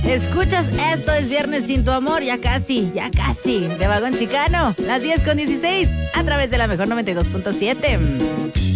Escuchas, esto es Viernes sin tu amor, ya casi, de Vagón Chicano, las 10:16, a través de la mejor 92.7.